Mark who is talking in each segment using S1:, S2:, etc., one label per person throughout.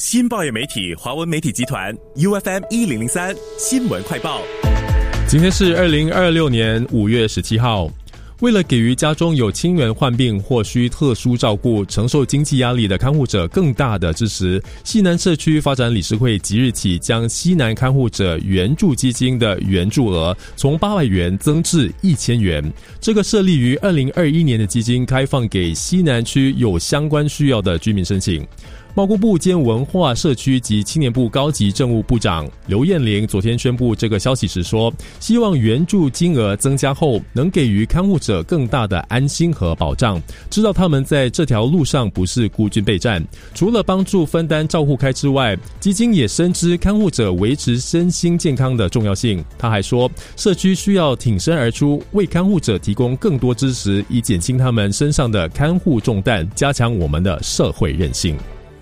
S1: 新报业媒体华文媒体集团 UFM 1003新闻快报。
S2: 今天是2026年5月17号。为了给予家中有亲人患病或需特殊照顾、承受经济压力的看护者更大的支持，西南社区发展理事会即日起将西南看护者援助基金的援助额从800元增至1000元。这个设立于2021年的基金开放给西南区有相关需要的居民申请。贸工部兼文化社区及青年部高级政务部长刘燕玲昨天宣布这个消息时说，希望援助金额增加后能给予看护者更大的安心和保障，知道他们在这条路上不是孤军备战。除了帮助分担照护开支外，基金也深知看护者维持身心健康的重要性。他还说，社区需要挺身而出，为看护者提供更多支持，以减轻他们身上的看护重担，加强我们的社会韧性。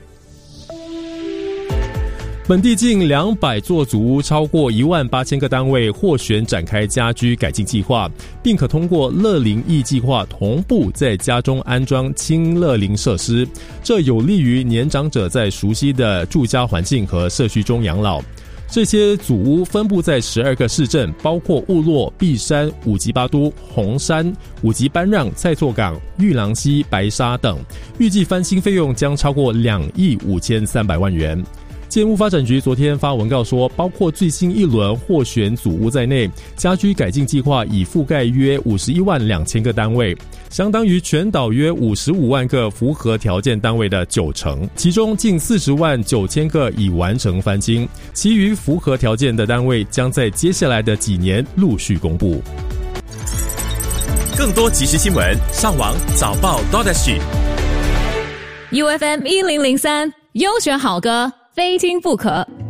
S2: 本地近200座祖屋，超过18000个单位获选展开家居改进计划，并可通过乐龄役计划同步在家中安装轻乐龄设施，这有利于年长者在熟悉的住家环境和社区中养老。这些祖屋分布在12个市镇，包括雾洛、碧山、五级巴都、红山、五级班让、蔡厝港、玉郎溪、白沙等，预计翻新费用将超过2亿5300万元。建物发展局昨天发文告说，包括最新一轮获选祖屋在内，家居改进计划已覆盖约51万2000个单位，相当于全岛约55万个符合条件单位的90%，其中近40万9000个已完成翻新，其余符合条件的单位将在接下来的几年陆续公布。
S1: 更多即时新闻，上网早报
S3: .UFM 1003优选好歌，非听不可。